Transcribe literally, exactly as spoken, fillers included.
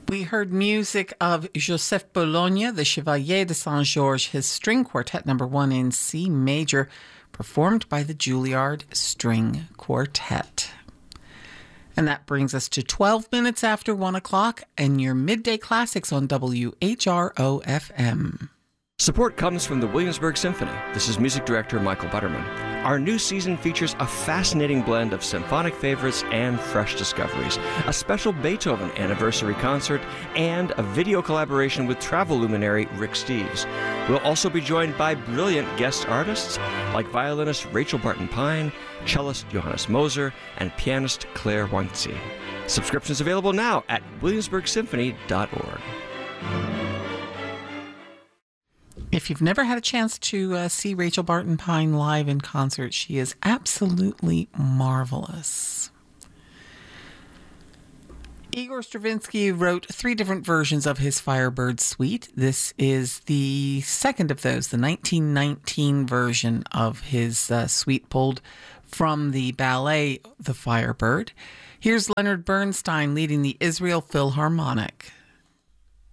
We heard music of Joseph Bologna, the Chevalier de Saint-Georges, his string quartet number one in C major, performed by the Juilliard String Quartet. And that brings us to twelve minutes after one o'clock and your midday classics on W H R O F M. Support comes from the Williamsburg Symphony. This is music director Michael Butterman. Our new season features a fascinating blend of symphonic favorites and fresh discoveries, a special Beethoven anniversary concert, and a video collaboration with travel luminary Rick Steves. We'll also be joined by brilliant guest artists like violinist Rachel Barton Pine, cellist Johannes Moser, and pianist Claire Weinze. Subscriptions available now at williamsburg symphony dot org. If you've never had a chance to uh, see Rachel Barton Pine live in concert, she is absolutely marvelous. Igor Stravinsky wrote three different versions of his Firebird Suite. This is the second of those, the nineteen nineteen version of his uh, suite pulled from the ballet The Firebird. Here's Leonard Bernstein leading the Israel Philharmonic.